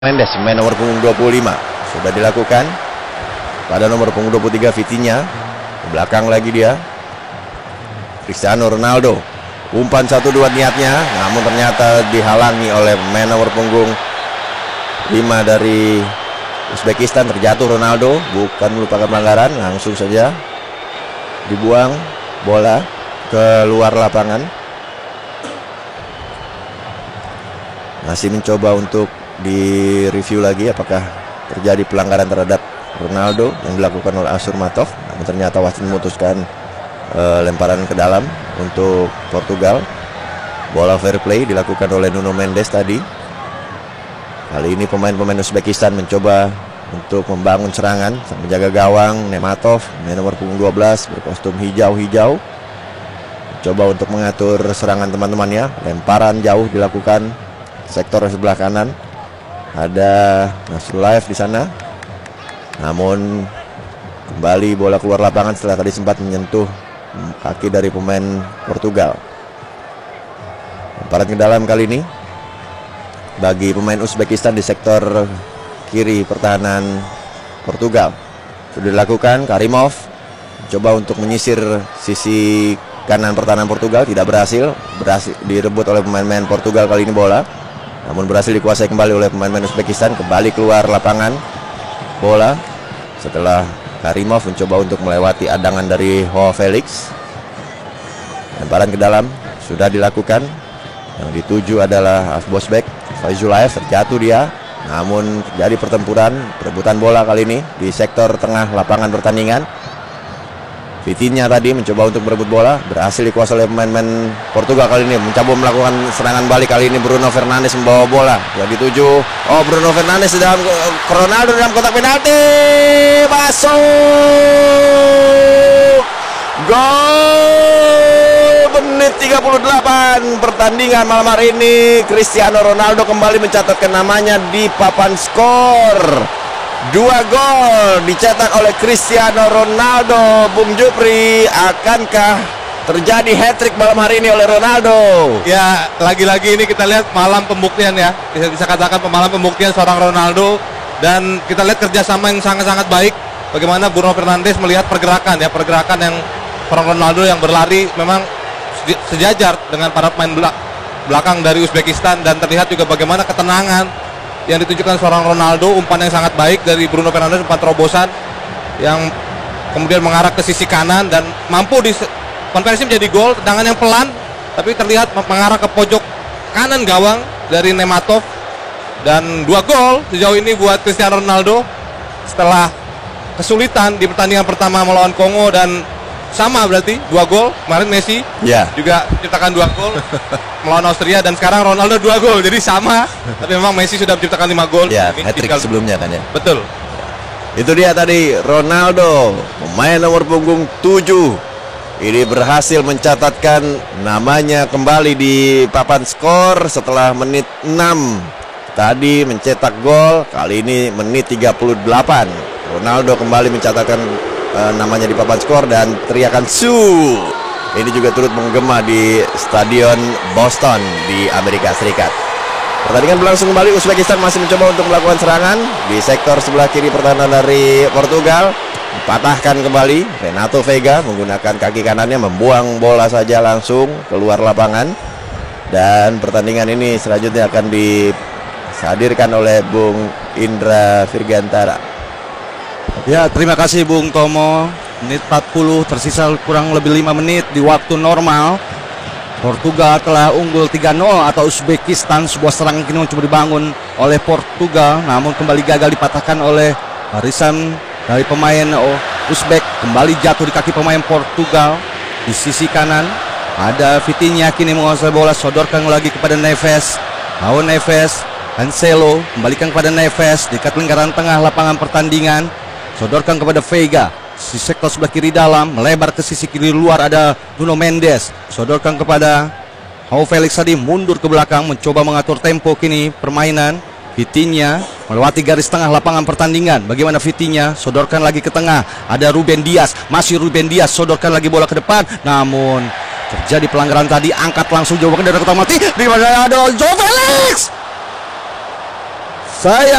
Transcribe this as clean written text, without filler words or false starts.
Mendes, main nomor punggung 25 sudah dilakukan pada nomor punggung 23 Vitinha. Ke belakang lagi dia Cristiano Ronaldo, umpan 1-2 niatnya, namun ternyata dihalangi oleh main nomor punggung 5 dari Uzbekistan. Terjatuh Ronaldo, bukan merupakan pelanggaran, langsung saja dibuang bola ke luar lapangan. Masih mencoba untuk direview lagi apakah terjadi pelanggaran terhadap Ronaldo yang dilakukan oleh Asurmatov, namun ternyata wasit memutuskan lemparan ke dalam untuk Portugal. Bola fair play dilakukan oleh Nuno Mendes tadi. Kali ini pemain-pemain Uzbekistan mencoba untuk membangun serangan. Sang penjaga gawang Nematov, main nomor punggung 12 berkostum hijau-hijau, coba untuk mengatur serangan teman-temannya. Lemparan jauh dilakukan sektor sebelah kanan. Ada Nasrullaev di sana, namun kembali bola keluar lapangan setelah tadi sempat menyentuh kaki dari pemain Portugal. Lemparan ke dalam kali ini bagi pemain Uzbekistan di sektor kiri pertahanan Portugal. Sudah dilakukan, Karimov coba untuk menyisir sisi kanan pertahanan Portugal, tidak berhasil direbut oleh pemain-pemain Portugal kali ini bola, namun berhasil dikuasai kembali oleh pemain-pemain Uzbekistan. Kembali keluar lapangan bola setelah Karimov mencoba untuk melewati adangan dari Joao Felix. Lemparan ke dalam sudah dilakukan, yang dituju adalah Afbosbek. Faizullaev terjatuh dia, namun terjadi pertempuran perebutan bola kali ini di sektor tengah lapangan pertandingan. Vitinha tadi mencoba untuk merebut bola, berhasil dikuasai oleh pemain-pemain Portugal kali ini. Mencoba melakukan serangan balik, kali ini Bruno Fernandes membawa bola yang dituju. Oh, Bruno Fernandes dalam Ronaldo dalam kotak penalti, masuk gol. Menit 38 pertandingan malam hari ini, Cristiano Ronaldo kembali mencatatkan namanya di papan skor. 2 gol dicetak oleh Cristiano Ronaldo. Bung Jupri, akankah terjadi hat-trick malam hari ini oleh Ronaldo? Ya, lagi-lagi ini kita lihat malam pembuktian ya. Bisa katakan malam pembuktian seorang Ronaldo. Dan kita lihat kerjasama yang sangat-sangat baik. Bagaimana Bruno Fernandes melihat pergerakan yang seorang Ronaldo yang berlari memang sejajar dengan para pemain belakang dari Uzbekistan. Dan terlihat juga bagaimana ketenangan yang ditunjukkan seorang Ronaldo. Umpan yang sangat baik dari Bruno Fernandes, umpan terobosan yang kemudian mengarah ke sisi kanan dan mampu dikonversi menjadi gol. Tendangan yang pelan tapi terlihat mengarah ke pojok kanan gawang dari Nematov. Dan 2 gol sejauh ini buat Cristiano Ronaldo setelah kesulitan di pertandingan pertama melawan Kongo, dan sama berarti 2 gol. Kemarin Messi juga menciptakan 2 gol melawan Austria, dan sekarang Ronaldo 2 gol. Jadi sama, tapi memang Messi sudah menciptakan 5 gol. Ya, hat-trick sebelumnya kan ya. Betul. Itu dia tadi Ronaldo, pemain nomor punggung 7. Ini berhasil mencatatkan namanya kembali di papan skor setelah menit 6. Tadi mencetak gol, kali ini menit 38. Ronaldo kembali mencatatkan namanya di papan skor, dan teriakan "Su" ini juga turut menggema di stadion Boston di Amerika Serikat. Pertandingan berlangsung kembali. Uzbekistan masih mencoba untuk melakukan serangan di sektor sebelah kiri pertahanan dari Portugal. Dipatahkan kembali. Renato Veiga menggunakan kaki kanannya membuang bola saja langsung keluar lapangan. Dan pertandingan ini selanjutnya akan dihadirkan oleh Bung Indra Virgantara. Ya, terima kasih Bung Tomo. Menit 40, tersisa kurang lebih 5 menit di waktu normal. Portugal telah unggul 3-0 atau Uzbekistan. Sebuah serangan kini mencoba dibangun oleh Portugal, namun kembali gagal dipatahkan oleh barisan dari pemain Uzbek. Kembali jatuh di kaki pemain Portugal. Di sisi kanan ada Vitinha, kini menguasai bola, sodorkan lagi kepada Neves. Mau Neves, Cancelo kembalikan kepada Neves, dekat lingkaran tengah lapangan pertandingan. Sodorkan kepada Veiga, si sektor sebelah kiri dalam, melebar ke sisi kiri luar ada Nuno Mendes. Sodorkan kepada Joao Felix tadi, mundur ke belakang, mencoba mengatur tempo kini permainan. Vitinha melewati garis tengah lapangan pertandingan. Bagaimana Vitinha, sodorkan lagi ke tengah, ada Ruben Dias, masih Ruben Dias, sodorkan lagi bola ke depan, namun terjadi pelanggaran tadi. Angkat langsung jauhkan dari kotak mati, di mana ada Joao Felix. Sayang